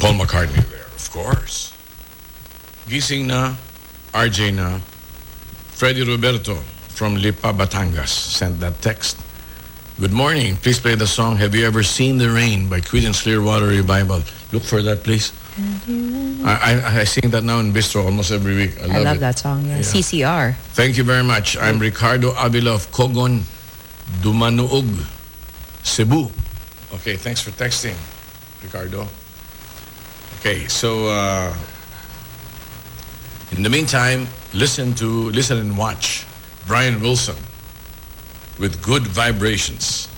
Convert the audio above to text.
Paul McCartney there, of course. Gising na, RJ na, Freddy Roberto from Lipa, Batangas sent that text. Good morning. Please play the song Have You Ever Seen the Rain by Creedence Clearwater Revival. Look for that, please. I sing that now in Bistro almost every week. I love that song. Yeah. CCR. Thank you very much. I'm Ricardo Avila of Cogon, Dumanuog, Cebu. Okay, thanks for texting, Ricardo. Okay, so in the meantime, listen and watch Brian Wilson with Good Vibrations.